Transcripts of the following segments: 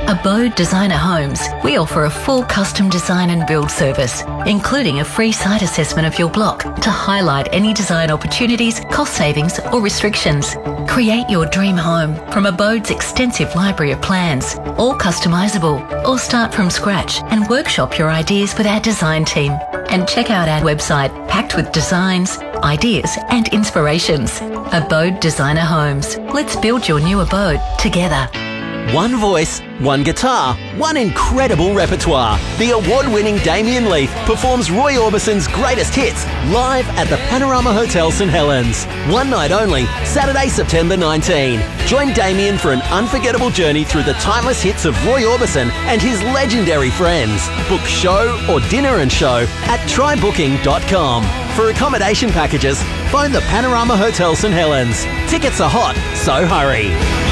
Abode Designer Homes, we offer a full custom design and build service, including a free site assessment of your block to highlight any design opportunities, cost savings or restrictions. Create your dream home from Abode's extensive library of plans, all customisable, or start from scratch and workshop your ideas with our design team. And check out our website packed with designs, ideas and inspirations. Abode Designer Homes. Let's build your new abode together. One voice, one guitar, one incredible repertoire. The award-winning Damien Leith performs Roy Orbison's greatest hits live at the Panorama Hotel St Helens. One night only, Saturday, September 19. Join Damien for an unforgettable journey through the timeless hits of Roy Orbison and his legendary friends. Book show or dinner and show at trybooking.com. For accommodation packages, phone the Panorama Hotel St Helens. Tickets are hot, so hurry.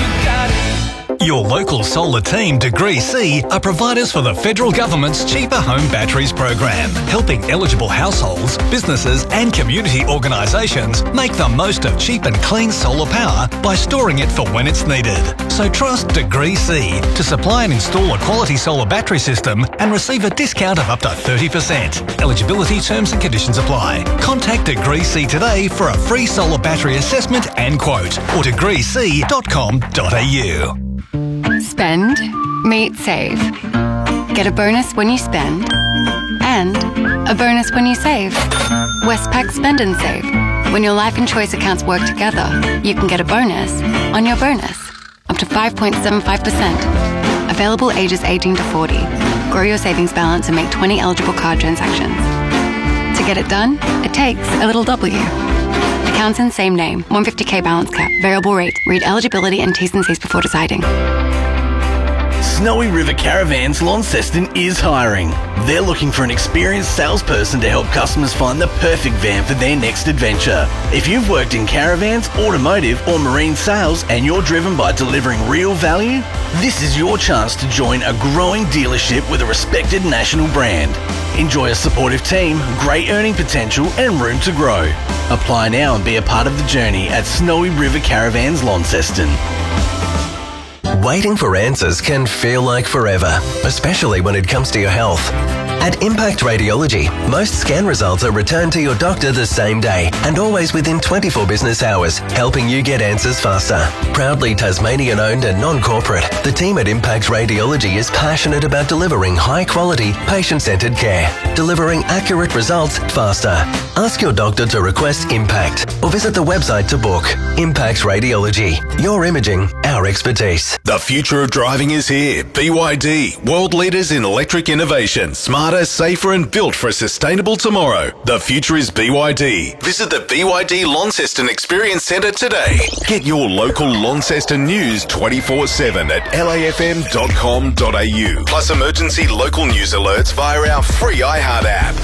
Your local solar team, Degree C, are providers for the federal government's Cheaper Home Batteries program, helping eligible households, businesses and community organisations make the most of cheap and clean solar power by storing it for when it's needed. So trust Degree C to supply and install a quality solar battery system and receive a discount of up to 30%. Eligibility terms and conditions apply. Contact Degree C today for a free solar battery assessment and quote, or degreec.com.au. Spend, meet, save. Get a bonus when you spend and a bonus when you save. Westpac Spend and Save. When your life and choice accounts work together, you can get a bonus on your bonus, up to 5.75%. Available ages 18 to 40. Grow your savings balance and make 20 eligible card transactions. To get it done, it takes a little W. Accounts in same name, 150k balance cap, variable rate. Read eligibility and T's and C's before deciding. Snowy River Caravans Launceston is hiring. They're looking for an experienced salesperson to help customers find the perfect van for their next adventure. If you've worked in caravans, automotive or marine sales and you're driven by delivering real value, this is your chance to join a growing dealership with a respected national brand. Enjoy a supportive team, great earning potential and room to grow. Apply now and be a part of the journey at Snowy River Caravans Launceston. Waiting for answers can feel like forever, especially when it comes to your health. At Impact Radiology, most scan results are returned to your doctor the same day and always within 24 business hours, helping you get answers faster. Proudly Tasmanian-owned and non-corporate, the team at Impact Radiology is passionate about delivering high-quality, patient-centred care, delivering accurate results faster. Ask your doctor to request Impact or visit the website to book. Impact Radiology, your imaging, our expertise. The future of driving is here. BYD, world leaders in electric innovation, smarter, safer and built for a sustainable tomorrow. The future is BYD. Visit the BYD Launceston Experience Centre today. Get your local Launceston news 24/7 at lafm.com.au. Plus emergency local news alerts via our free iHeart app.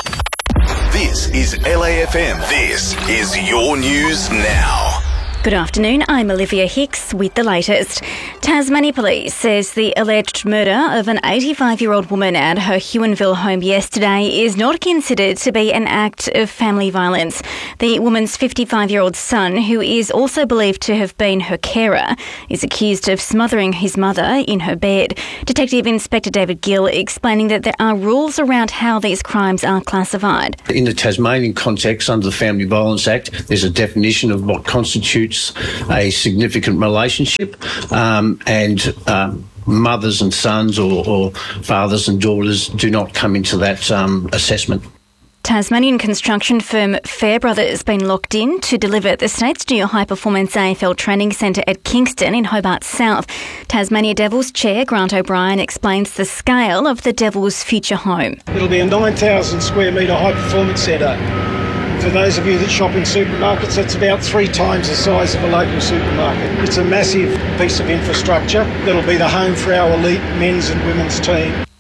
This is LAFM. This is your news now. Good afternoon, I'm Olivia Hicks with the latest. Tasmania Police says the alleged murder of an 85-year-old woman at her Huonville home yesterday is not considered to be an act of family violence. The woman's 55-year-old son, who is also believed to have been her carer, is accused of smothering his mother in her bed. Detective Inspector David Gill explaining that there are rules around how these crimes are classified. In the Tasmanian context, under the Family Violence Act, there's a definition of what constitutes a significant relationship, and mothers and sons or fathers and daughters do not come into that assessment. Tasmanian construction firm Fairbrothers has been locked in to deliver the state's new high-performance AFL training centre at Kingston in Hobart South. Tasmania Devils chair Grant O'Brien explains the scale of the Devils' future home. It'll be a 9,000 square metre high-performance centre. For those of you that shop in supermarkets, that's about 3 times the size of a local supermarket. It's a massive piece of infrastructure that'll be the home for our elite men's and women's team.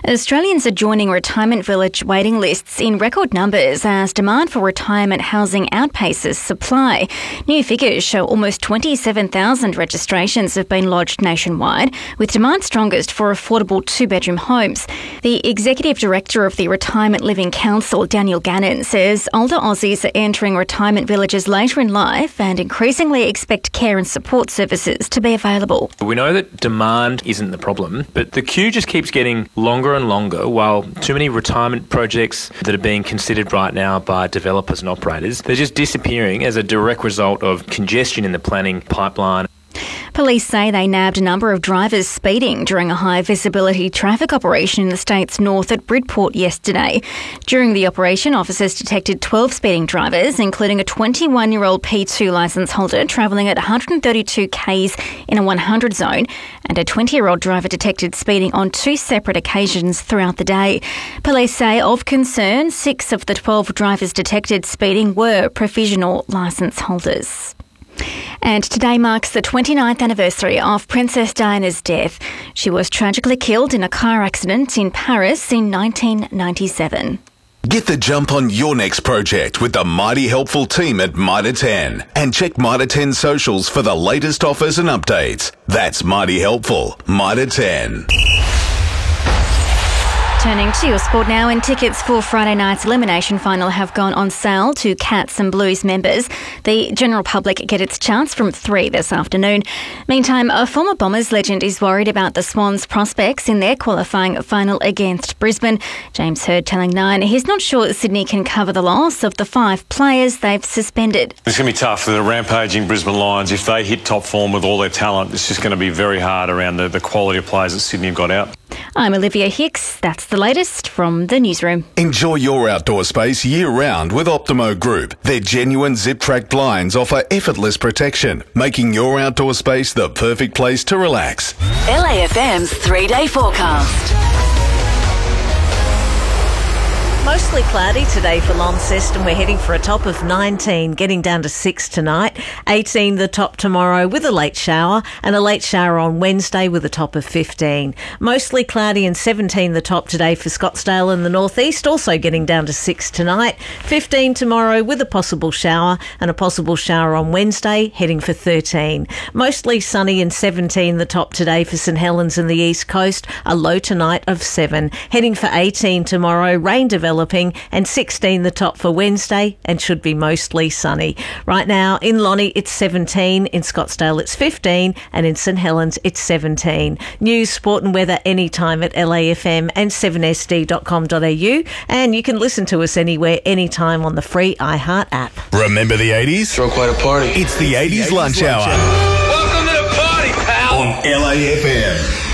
Australians are joining retirement village waiting lists in record numbers as demand for retirement housing outpaces supply. New figures show almost 27,000 registrations have been lodged nationwide, with demand strongest for affordable two-bedroom homes. The Executive Director of the Retirement Living Council, Daniel Gannon, says older Aussies are entering retirement villages later in life and increasingly expect care and support services to be available. We know that demand isn't the problem, but the queue just keeps getting longer and longer, while too many retirement projects that are being considered right now by developers and operators, they're just disappearing as a direct result of congestion in the planning pipeline. Police say they nabbed a number of drivers speeding during a high-visibility traffic operation in the state's north at Bridport yesterday. During the operation, officers detected 12 speeding drivers, including a 21-year-old P2 licence holder travelling at 132 k's in a 100 zone, and a 20-year-old driver detected speeding on 2 separate occasions throughout the day. Police say of concern, 6 of the 12 drivers detected speeding were provisional licence holders. And today marks the 29th anniversary of Princess Diana's death. She was tragically killed in a car accident in Paris in 1997. Get the jump on your next project with the mighty helpful team at Mitre 10. And check Mitre 10 socials for the latest offers and updates. That's mighty helpful. Mitre 10. Turning to your sport now, and tickets for Friday night's elimination final have gone on sale to Cats and Blues members. The general public get its chance from 3 this afternoon. Meantime, a former Bombers legend is worried about the Swans' prospects in their qualifying final against Brisbane. James Hird telling Nine he's not sure Sydney can cover the loss of the 5 players they've suspended. It's going to be tough for the rampaging Brisbane Lions. If they hit top form with all their talent, it's just going to be very hard around the quality of players that Sydney have got out. I'm Olivia Hicks. That's the latest from the newsroom. Enjoy your outdoor space year-round with Optimo Group. Their genuine zip-track blinds offer effortless protection, making your outdoor space the perfect place to relax. LAFM's 3-day forecast. Mostly cloudy today for Launceston. We're heading for a top of 19, getting down to 6 tonight. 18 the top tomorrow with a late shower, and a late shower on Wednesday with a top of 15. Mostly cloudy and 17 the top today for Scottsdale in the northeast, also getting down to 6 tonight. 15 tomorrow with a possible shower, and a possible shower on Wednesday, heading for 13. Mostly sunny and 17 the top today for St Helens and the east coast, a low tonight of 7. Heading for 18 tomorrow, rain developing, and 16 the top for Wednesday, and should be mostly sunny. Right now in Lonnie it's 17, in Scottsdale it's 15, and in St Helens it's 17. News, sport and weather anytime at LAFM and 7sd.com.au, and you can listen to us anywhere, anytime on the free iHeart app. Remember the 80s? Throw quite a party. It's the 80s lunch hour. Welcome to the party, pal! On LAFM.